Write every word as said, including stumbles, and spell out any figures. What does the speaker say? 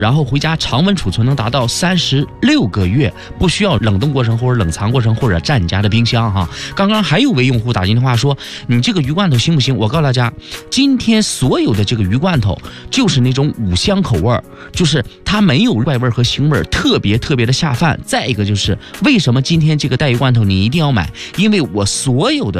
然后回家常温储存能达到三十六个月，不需要冷冻过程或者冷藏过程或者占你家的冰箱哈。刚刚还有位用户打进电话说，你这个鱼罐头行不行？我告诉大家，今天所有的这个鱼罐头就是那种五香口味，就是它没有怪味和腥味，特别特别的下饭。再一个就是为什么今天这个带鱼罐头你一定要买，因为我所有的